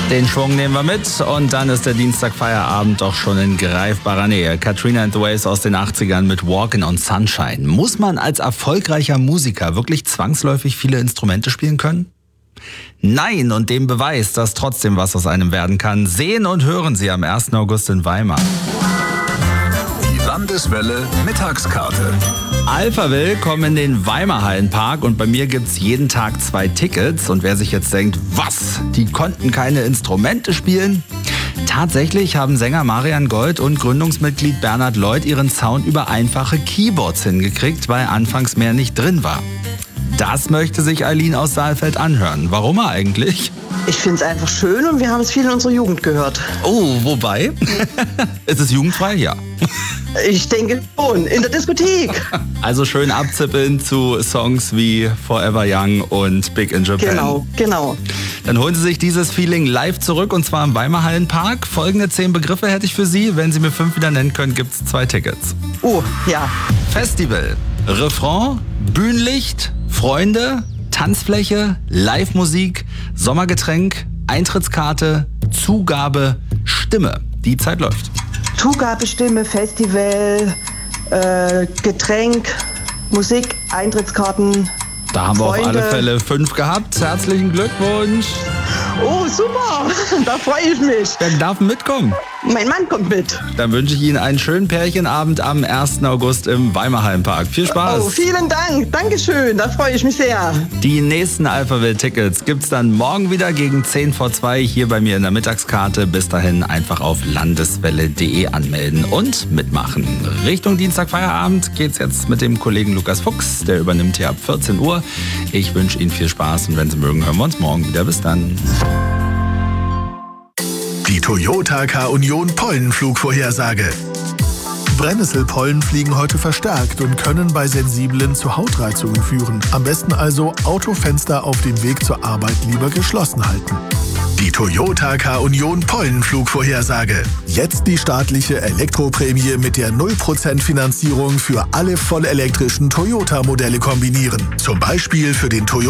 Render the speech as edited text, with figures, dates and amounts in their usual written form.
Den Schwung nehmen wir mit und dann ist der Dienstagfeierabend doch schon in greifbarer Nähe. Katrina and the Waves aus den 80ern mit Walkin' on Sunshine. Muss man als erfolgreicher Musiker wirklich zwangsläufig viele Instrumente spielen können? Nein, und dem Beweis, dass trotzdem was aus einem werden kann, sehen und hören Sie am 1. August in Weimar. Die Landeswelle Mittagskarte. Alphaville kommen in den Weimar Hallenpark und bei mir gibt's jeden Tag 2 Tickets. Und wer sich jetzt denkt, was, die konnten keine Instrumente spielen? Tatsächlich haben Sänger Marian Gold und Gründungsmitglied Bernhard Lloyd ihren Sound über einfache Keyboards hingekriegt, weil anfangs mehr nicht drin war. Das möchte sich Eileen aus Saalfeld anhören. Warum eigentlich? Ich finde es einfach schön und wir haben es viel in unserer Jugend gehört. Oh, wobei? Ist es jugendfrei? Ja. Ich denke schon, in der Diskothek. Also schön abzippeln zu Songs wie Forever Young und Big in Japan. Genau. Dann holen Sie sich dieses Feeling live zurück und zwar im Weimar Hallenpark. Folgende 10 Begriffe hätte ich für Sie. Wenn Sie mir 5 wieder nennen können, gibt es 2 Tickets. Oh, ja. Festival, Refrain, Bühnenlicht, Freunde, Tanzfläche, Live-Musik, Sommergetränk, Eintrittskarte, Zugabe, Stimme. Die Zeit läuft. Zugabe, Stimme, Festival, Getränk, Musik, Eintrittskarten. Da haben Freunde. wir auf alle Fälle 5 gehabt. Herzlichen Glückwunsch. Oh, super. Da freue ich mich. Wer darf mitkommen? Mein Mann kommt mit. Dann wünsche ich Ihnen einen schönen Pärchenabend am 1. August im Weimar Hallenpark. Viel Spaß. Oh, vielen Dank. Dankeschön. Da freue ich mich sehr. Die nächsten Alphaville-Tickets gibt's dann morgen wieder gegen 10 vor 2 hier bei mir in der Mittagskarte. Bis dahin einfach auf landeswelle.de anmelden und mitmachen. Richtung Dienstagfeierabend geht's jetzt mit dem Kollegen Lukas Fuchs. Der übernimmt hier ab 14 Uhr. Ich wünsche Ihnen viel Spaß und wenn Sie mögen, hören wir uns morgen wieder. Bis dann. Die Toyota K-Union Pollenflugvorhersage. Brennnesselpollen fliegen heute verstärkt und können bei sensiblen zu Hautreizungen führen. Am besten also Autofenster auf dem Weg zur Arbeit lieber geschlossen halten. Die Toyota K-Union Pollenflugvorhersage. Jetzt die staatliche Elektroprämie mit der 0% Finanzierung für alle vollelektrischen Toyota-Modelle kombinieren. Zum Beispiel für den Toyota